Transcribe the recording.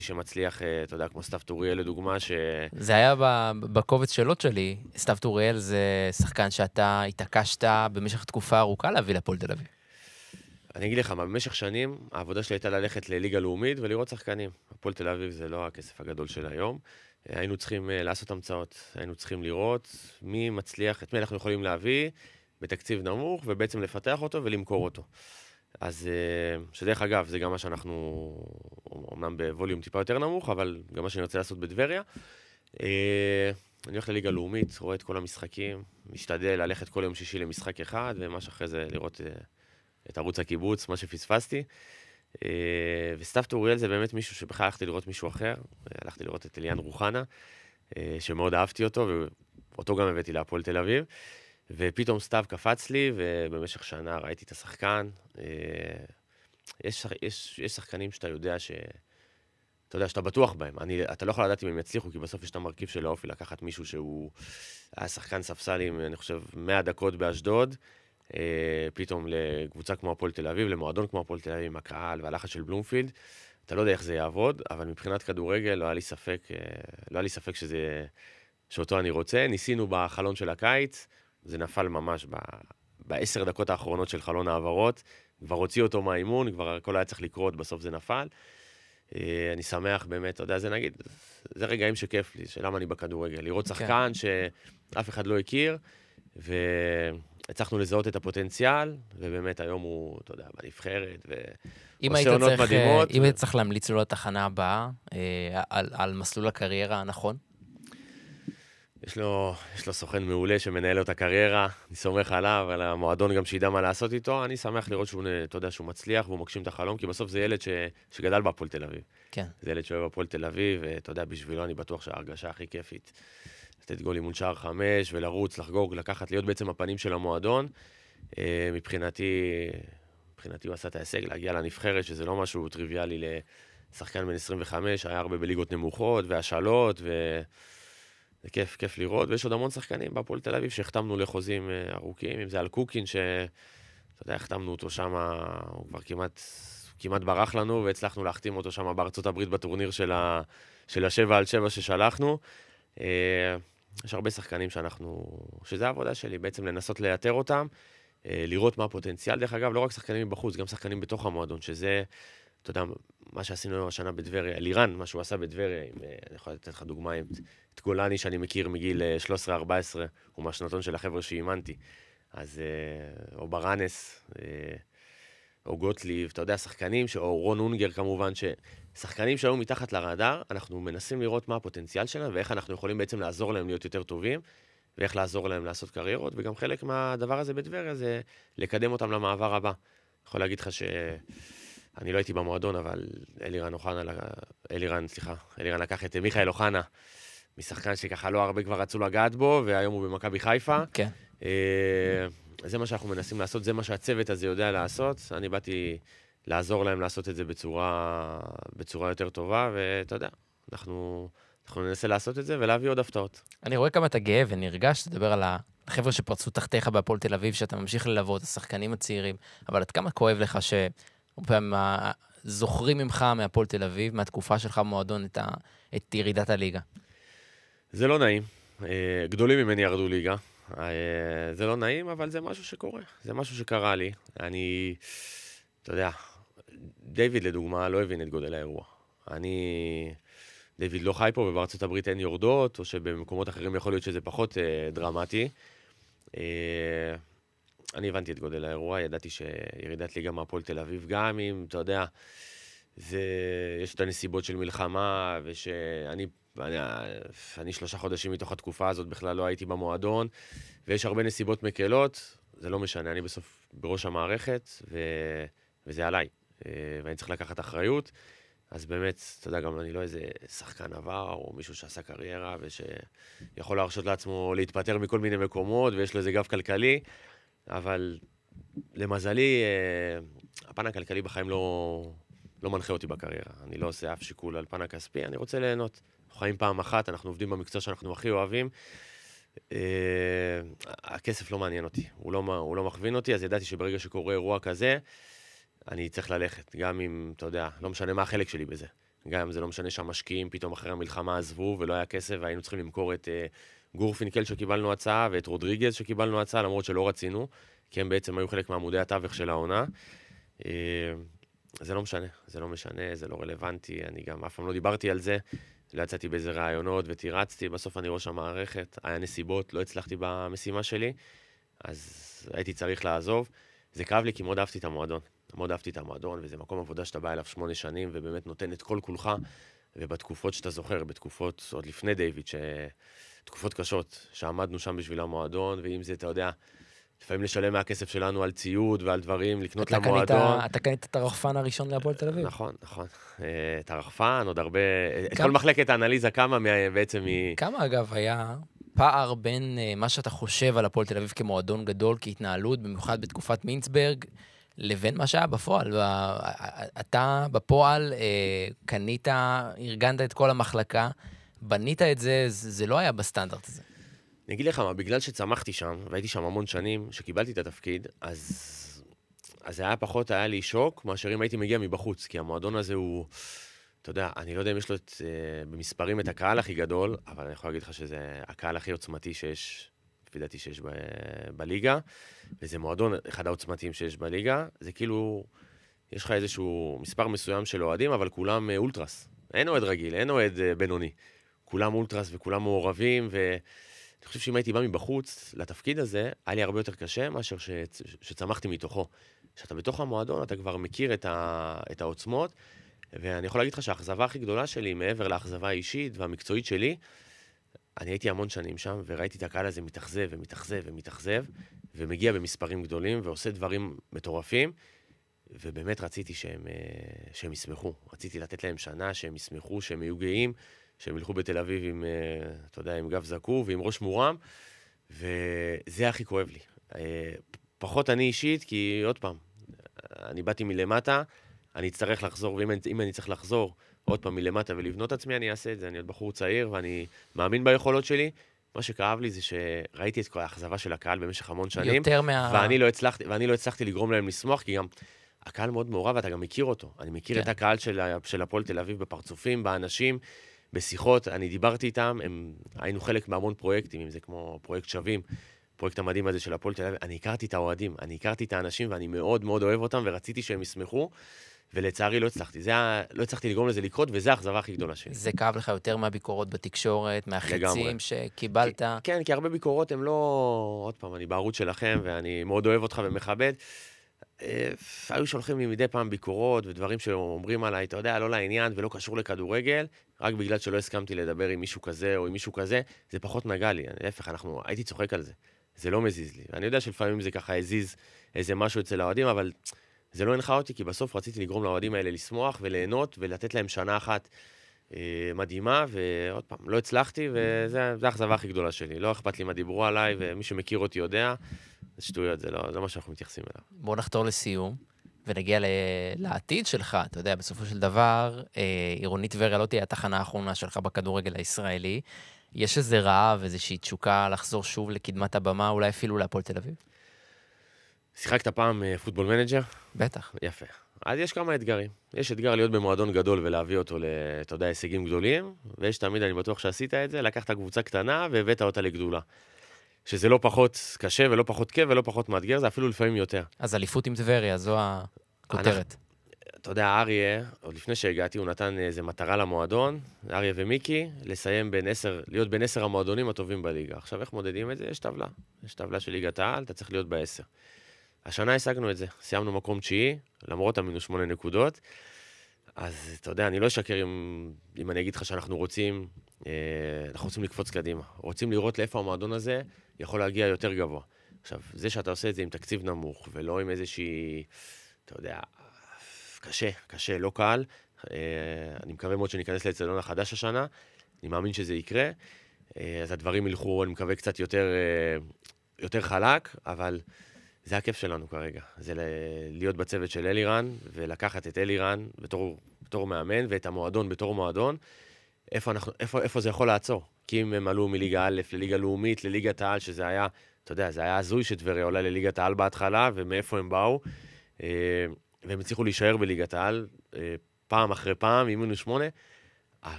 שמצליח, אתה יודע, כמו סתיו טוריאל לדוגמה, זה היה בקובץ שאלות שלי. סתיו טוריאל זה שחקן שאתה התעקשת במשך תקופה ארוכה להביא לפועל תל אביב. אני אגיד לך, במשך שנים, העבודה שלי הייתה ללכת לליגה לאומית ולראות שחקנים. הפועל תל אביב זה לא הכסף הגדול של היום. היינו צריכים לעשות המצאות, היינו צריכים לראות מי מצליח, את מי אנחנו יכולים להביא בתקציב נמוך, ובעצם לפתח אותו ולמכור אותו. אז שדרך אגב, זה גם מה שאנחנו, אומנם בווליום טיפה יותר נמוך, אבל גם מה שאני רוצה לעשות בדבריה. אני הולך לליגה לאומית, רואה את כל המשחקים, משתדל ללכת כל יום שישי למשחק אחד, ומה שאחרי זה לראות את ערוץ הקיבוץ, מה שפספסתי. וסתיו טוריאל זה באמת מישהו שבכלל הלכתי לראות מישהו אחר, הלכתי לראות את אליאן רוחנה, שמאוד אהבתי אותו, ואותו גם הבאתי להפועל תל אביב, ופתאום סתיו קפץ לי, ובמשך שנה ראיתי את השחקן. יש שחקנים שאתה יודע אתה יודע, שאתה בטוח בהם. אתה לא יכול לדעת אם הם יצליחו, כי בסוף יש את המרכיב של האופי, לקחת מישהו שהוא היה שחקן ספסלים, אני חושב, 100 דקות באשדוד, פתאום לקבוצה כמו הפועל תל אביב, למועדון כמו הפועל תל אביב, עם הקהל והלחץ של בלומפילד. אתה לא יודע איך זה יעבוד, אבל מבחינת כדורגל לא היה לי ספק שאותו אני רוצה. ניסינו בחלון של הקיץ, זה נפל ממש ב10 דקות האחרונות של חלון העברות, כבר הוציא אותו מהאימון, כבר הכל היה צריך לקרות, בסוף זה נפל. אני שמח באמת, אתה יודע, זה רגעים שכיף לי, שלמה אני בכדורגל, לראות שחקן שאף אחד לא הכיר, והצלחנו לזהות את הפוטנציאל, ובאמת היום הוא, אתה יודע, בנבחרת, ועושה עונות מדהימות. אם היית צריך להמליץ לו לתחנה הבאה, על מסלול הקריירה הנכון? יש לו סוכן מעולה שמנהל לו את הקריירה, אני סומך עליו, על המועדון גם שידע מה לעשות איתו, אני שמח לראות שהוא, אתה יודע, שהוא מצליח והוא מגשים את החלום, כי בסוף זה ילד שגדל בהפועל תל אביב. כן. זה ילד שאוהב בהפועל תל אביב, ואתה יודע, בשבילו אני בטוח שההרגשה הכי כיפית, לתת גול אימון שער 5 ולרוץ, לחגוג, להיות בעצם הפנים של המועדון. מבחינתי הוא עשה את ההישג, להגיע לנבחרת, שזה לא משהו טריוויאלי לשחקן בן 25, היה הרבה בליגות נמוכות והשאלות, זה כיף לראות, ויש עוד המון שחקנים בהפועל תל אביב שהחתמנו לחוזים ארוכים, אם זה על קוקין, שאתה יודע, החתמנו אותו שם, הוא כבר כמעט ברח לנו, והצלחנו להחתים אותו שם בארצות הברית בטורניר של ה7-7 ששלחנו. יש הרבה שחקנים שזה העבודה שלי, בעצם לנסות לאתר אותם, לראות מה הפוטנציאל, דרך אגב, לא רק שחקנים מבחוץ, גם שחקנים בתוך המועדון, שזה, אתה יודע, מה שעשינו השנה בדבריה, לירן, מה שהוא עשה בדבריה, אני יכול לתת לך דוגמה, את גולני שאני מכיר מגיל 13-14, הוא מהשנתון של החבר'ה שאימנתי, אז או ברנס, או גוטליב, אתה יודע, שחקנים, או רון אונגר כמובן, שחקנים שהיו מתחת לרדאר, אנחנו מנסים לראות מה הפוטנציאל שלהם, ואיך אנחנו יכולים בעצם לעזור להם להיות יותר טובים, ואיך לעזור להם לעשות קריירות, וגם חלק מהדבר הזה בדבריה זה לקדם אותם למעבר הבא. אני יכול להגיד לך אני לא הייתי במועדון, אבל אלירן לקח את מיכאל אוחנה, משחקן שככה לא הרבה כבר רצו לגעת בו, והיום הוא במכבי חיפה. כן. זה מה שאנחנו מנסים לעשות, זה מה שהצוות הזה יודע לעשות. אני באתי לעזור להם לעשות את זה בצורה יותר טובה, ואתה יודע, אנחנו ננסה לעשות את זה ולהביא עוד הפתעות. אני רואה כמה אתה גאה ונרגש, תדבר על החבר'ה שפרצו תחתיך בהפועל תל אביב, שאתה ממשיך ללוות, השחקנים הצעירים, אבל עד כמה כואב לך פעם זוכרים ממך מהפועל תל אביב, מהתקופה שלך במועדון, את ירידת הליגה? זה לא נעים. גדולים ממני ירדו ליגה. זה לא נעים, אבל זה משהו שקורה. זה משהו שקרה לי. אתה יודע, דיוויד לדוגמה לא הבין את גודל האירוע. דיוויד לא חי פה, ובארצות הברית אין יורדות, או שבמקומות אחרים יכול להיות שזה פחות דרמטי. אני הבנתי את גודל האירוע, ידעתי שירידת ליגה מהפועל תל אביב, גם אם, אתה יודע, יש את הנסיבות של מלחמה, אני 3 חודשים מתוך התקופה הזאת בכלל לא הייתי במועדון, ויש הרבה נסיבות מקלות, זה לא משנה, אני בסוף בראש המערכת, וזה עליי, ואני צריך לקחת אחריות, אז באמת, אתה יודע, גם אני לא איזה שחקן עבר, או מישהו שעשה קריירה, ושיכול להרשות לעצמו להתפטר מכל מיני מקומות, ויש לו איזה גב כלכלי, אבל למזלי, הפן הכלכלי בחיים לא מנחה אותי בקריירה. אני לא עושה אף שיקול על פן הכספי, אני רוצה ליהנות. אנחנו חיים פעם אחת, אנחנו עובדים במקצוע שאנחנו הכי אוהבים. הכסף לא מעניין אותי, הוא לא מכווין אותי, אז ידעתי שברגע שקורה אירוע כזה, אני צריך ללכת, גם אם, אתה יודע, לא משנה מה החלק שלי בזה. גם זה לא משנה שהמשקיעים פתאום אחרי המלחמה עזבו ולא היה כסף, והיינו צריכים למכור את גורפינקל שקיבלנו הצעה, ואת רודריגז שקיבלנו הצעה, למרות שלא רצינו, כי הם בעצם היו חלק מעמודי התווך של העונה. זה לא משנה, זה לא משנה, זה לא רלוונטי, אני גם אף פעם לא דיברתי על זה, לא יצאתי באיזה רעיונות ותירצתי, בסוף אני ראש המערכת, היה נסיבות, לא הצלחתי במשימה שלי, אז הייתי צריך לעזוב. זה כאב לי כי מאוד אהבתי את המועדון, מאוד אהבתי את המועדון, וזה מקום עבודה שאתה בא אליו 8 שנים, ובאמת נותן את כל כולך, ובתקופות שאתה זוכר, בתקופות עוד לפני דיוויד, תקופות קשות, שעמדנו שם בשביל המועדון, ואם זה, אתה יודע, לפעמים לשלם מהכסף שלנו על ציוד ועל דברים, לקנות למועדון. אתה קנית את הרחפן הראשון להפועל תל אביב. נכון, נכון. את הרחפן, עוד הרבה... את כל מחלקת האנליזה, כמה בעצם כמה, אגב, היה פער בין מה שאתה חושב על הפועל תל אביב כמועדון גדול, כהתנהלות, במיוחד בתקופת מינסברג, לבין מה שהיה בפועל. אתה בפועל קנית, ארגנת את כל המחלקה, בנית את זה, זה לא היה בסטנדרט הזה. אני אגיד לך מה, בגלל שצמחתי שם, והייתי שם המון שנים, שקיבלתי את התפקיד, אז היה לי שוק, מאשר אם הייתי מגיע מבחוץ, כי המועדון הזה הוא, אתה יודע, אני לא יודע אם יש לו במספרים את הקהל הכי גדול, אבל אני יכול להגיד לך שזה הקהל הכי עוצמתי שיש, לפי דעתי שיש בליגה, וזה מועדון אחד העוצמתיים שיש בליגה, זה כאילו, יש לך איזשהו מספר מסוים של אוהדים, אבל כולם אולטרס. אין אוהד רגיל, אין אוהד בינוני. כולם אולטרס וכולם מעורבים, אני חושב שאם הייתי בא מבחוץ לתפקיד הזה, היה לי הרבה יותר קשה מאשר שצמחתי מתוכו. כשאתה בתוך המועדון, אתה כבר מכיר את העוצמות, ואני יכול להגיד לך שהאכזבה הכי גדולה שלי, מעבר לאכזבה האישית והמקצועית שלי, אני הייתי המון שנים שם, וראיתי את הקהל הזה מתאכזב ומתאכזב ומתאכזב, ומגיע במספרים גדולים, ועושה דברים מטורפים, ובאמת רציתי שהם ישמחו. רציתי לתת להם שנה, שהם ישמחו, שהם יהיו גאים, שהם ילכו בתל אביב עם, אתה יודע, עם גב זקוף ועם ראש מורם, וזה הכי כואב לי. פחות אני אישית, כי עוד פעם, אני באתי מלמטה, אני אצטרך לחזור, ואם אני צריך לחזור עוד פעם מלמטה ולבנות עצמי, אני אעשה את זה. אני עוד בחור צעיר, ואני מאמין ביכולות שלי. מה שכאב לי זה שראיתי את כל האכזבה של הקהל במשך המון שנים, ואני לא הצלחתי לגרום להם לשמוח, כי גם הקהל מאוד מעורב, ואתה גם מכיר אותו. אני מכיר את הקהל של הפועל תל אביב בפרצופים, באנשים, בשיחות, אני דיברתי איתם, היינו חלק מהמון פרויקטים, אם זה כמו פרויקט שווים, פרויקט המדהים הזה של הפועל תל אביב, אני הכרתי את האוהדים, אני הכרתי את האנשים, ואני מאוד מאוד אוהב אותם, ורציתי שהם ישמחו, ולצערי לא הצלחתי. לא הצלחתי לגרום לזה לקרות, וזה האכזבה הכי גדולה שלי. זה כאב לך יותר מהביקורות בתקשורת, מהחיצים שקיבלת? כן, כי הרבה ביקורות הם לא... עוד פעם, אני בערוץ שלכם, ואני מאוד אוהב אותך ומכבד. היו שולחים לי מדי פעם ביקורות ודברים שאומרים עליי, אתה יודע, לא לעניין ולא קשור לכדורגל, רק בגלל שלא הסכמתי לדבר עם מישהו כזה או עם מישהו כזה, זה פחות נגע לי. להפך, הייתי צוחק על זה. זה לא מזיז לי. אני יודע שלפעמים זה ככה הזיז איזה משהו אצל האוהדים, אבל זה לא הנחה אותי, כי בסוף רציתי לגרום לאוהדים האלה לשמוח וליהנות ולתת להם שנה אחת מדהימה, ועוד פעם, לא הצלחתי, וזה האכזבה הכי גדולה שלי. לא אכפת לי מה דיברו עליי, ומי שמכיר אותי יודע, זה שטויות, זה לא מה שאנחנו מתייחסים אליו. בואו נחתור לסיום, ונגיע לעתיד שלך. אתה יודע, בסופו של דבר, עירונית טבריה לא תהיה התחנה האחרונה שלך בכדורגל הישראלי. יש איזה רעב, איזושהי תשוקה לחזור שוב לקדמת הבמה, אולי אפילו להפועל תל אביב? שיחקת פעם פוטבול מנג'ר? בטח. יפה. אז יש כמה אתגרים. יש אתגר להיות במועדון גדול ולהביא אותו אתה יודע, הישגים גדולים, ויש תמיד, אני בטוח שעשית את זה, לקחת קבוצה קטנה והבאת אותה לגדולה. שזה לא פחות קשה ולא פחות כיף ולא פחות מאתגר, זה אפילו לפעמים יותר. אז אליפות עם טבריה, זו הכותרת. אתה יודע, אריה, עוד לפני שהגעתי, הוא נתן איזו מטרה למועדון, אריה ומיקי, להיות בין 10 המועדונים הטובים בליגה. עכשיו, איך מודדים את זה? יש טבלה. יש טבלה של ליגת העל, אתה צריך להיות ב10. השנה השגנו את זה. סיימנו מקום 9, למרות המינוס 8 נקודות. אז אתה יודע, אני לא אשקר אם אני אגיד לך שאנחנו רוצים לקפוץ קדימה. רוצים לראות לאיפה המועדון הזה יכול להגיע יותר גבוה. עכשיו, זה שאתה עושה את זה עם תקציב נמוך, ולא עם איזושהי, אתה יודע, קשה, לא קל. אני מקווה מאוד שניכנס לאצטדיון החדש השנה. אני מאמין שזה יקרה. אז הדברים ילכו, אני מקווה, קצת יותר חלק, אבל זה הכיף שלנו כרגע. זה להיות בצוות של אלירן, ולקחת את אלירן בתור מאמן, ואת המועדון בתור מועדון. איפה זה יכול לעצור? כי אם הם עלו מליגה א' לליגה לאומית, לליגת העל, שזה היה, אתה יודע, זה היה הזוי שטבריה עולה לליגת העל בהתחלה, ומאיפה הם באו, והם הצליחו להישאר בליגת העל, פעם אחרי פעם, אימון 8,